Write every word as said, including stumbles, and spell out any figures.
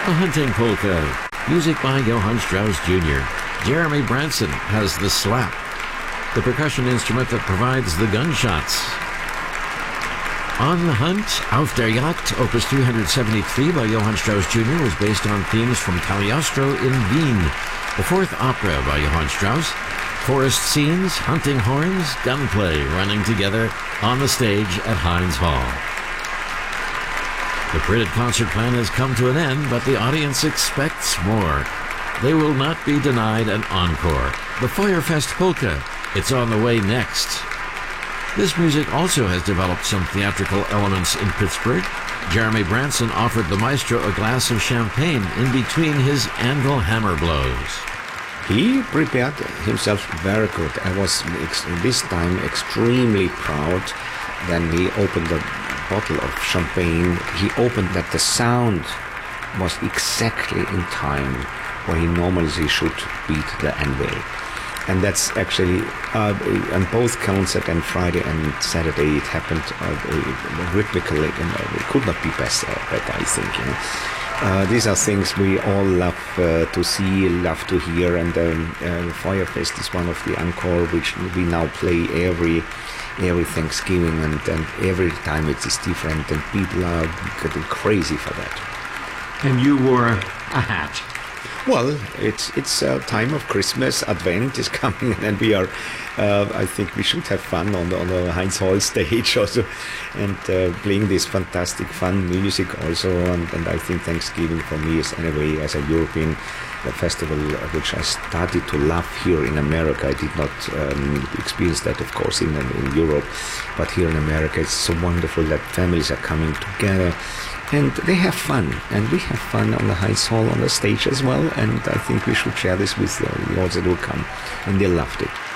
A hunting polka. Music by Johann Strauss Junior Jeremy Branson has the slap, the percussion instrument that provides the gunshots. On the Hunt, Auf der Jagd, Opus three seventy-three by Johann Strauss Junior was based on themes from Cagliostro in Wien, the fourth opera by Johann Strauss. Forest scenes, hunting horns, gunplay running together on the stage at Heinz Hall. The printed concert plan has come to an end, but the audience expects more. They will not be denied an encore. The Feuerfest Polka. It's on the way next. This music also has developed some theatrical elements in Pittsburgh. Jeremy Branson offered the maestro a glass of champagne in between his anvil hammer blows. He prepared himself very good. I was ex- this time extremely proud. Then he opened the bottle of champagne. He opened that the sound was exactly in time where he normally should beat the anvil. And that's actually, uh, on both concert and Friday and Saturday, it happened uh, rhythmically, and uh, it could not be better, better I think. You know? Uh, these are things we all love uh, to see, love to hear, and um, uh, Feuerfest is one of the encore which we now play every every Thanksgiving, and, and every time it is different, and people are getting crazy for that. And you wore a hat. Well, it's it's a time of Christmas. Advent is coming, and we are. Uh, I think we should have fun on the on the Heinz Hall stage also, and uh, playing this fantastic fun music also. And, and I think Thanksgiving for me is anyway as a European a festival which I started to love here in America. I did not um, experience that, of course, in in Europe, but here in America it's so wonderful that families are coming together. And they have fun, and we have fun on the Heinz Hall on the stage as well. And I think we should share this with uh, those that will come, and they loved it.